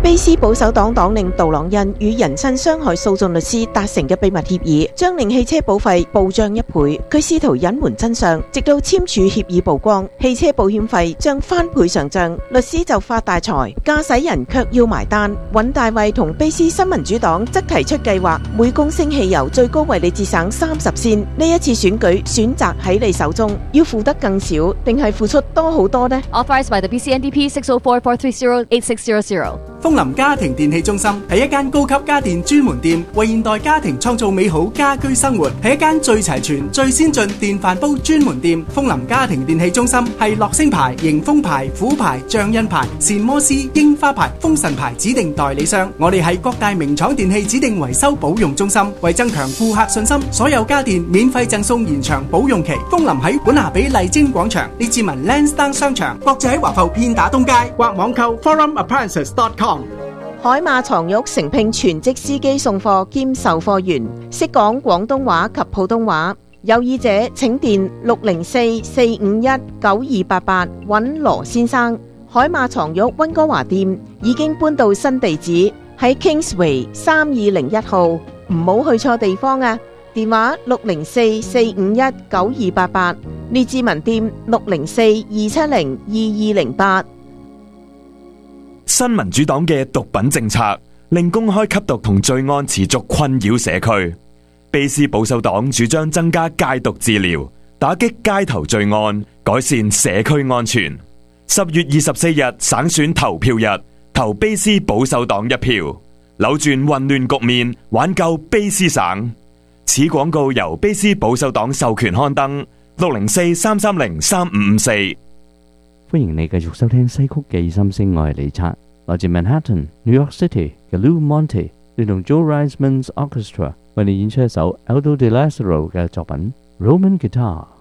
卑斯保守黨黨領杜朗恩與人身傷害訴訟律師達成嘅秘密協議，將令汽車保費暴漲1倍。佢試圖隱瞞真相，直到簽署協議曝光，汽車保險費將翻倍上漲，律師就發大財，駕駛人卻要埋單。尹大衛同卑斯新民主黨則提出計劃，每公升汽油最高為你節省30仙。呢一次選舉選擇喺你手中，要付得更少，定係付出多好多呢？ Authorized by the BCNDP 604-430-8600。 楓林家庭電器中心係一間高級家電專門店，為現代家庭創造美好家居生活，係一間最齊全、最先進電飯煲專門店。楓林家庭電器中心係樂聲牌、迎風牌、虎牌、象印牌、善摩斯、櫻花牌、風神牌指定代理商。我哋係各大名廠電器指定維修保用中心，為增強顧客信心，所有家電免費贈送延長保用期。楓林喺本拿比麗晶廣場、列治文 Lansdowne 商場，國際喺華埠片打東街或網購 forumappliances.com。 海馬床褥誠聘全職司機送貨兼售貨員，識講廣東話及普通話。有意者請電604-451-9288揾羅先生。海馬床褥溫哥華店已經搬到新地址，喺 Kingsway 3201號，唔好去錯地方啊！電話604-451-9288，列治文店604-270-2208。 新民主黨嘅毒品政策令公開吸毒同罪案持續困擾社區。卑斯保守黨主張增加戒毒治療，打擊街頭罪案，改善社區安全。10月24日省選投票日，投卑斯保守黨一票，扭轉混亂局面，挽救卑斯省。此廣告由卑斯保守黨授權刊登，604-330-3554。 歡迎你繼續收聽西曲嘅心聲，我係李察，來自 Manhattan、New York City 嘅 Lou Monte，聯同 Joe Reisman's Orchestra 為你演出一首 Aldo De Lazzaro 嘅作品 Roman Guitar。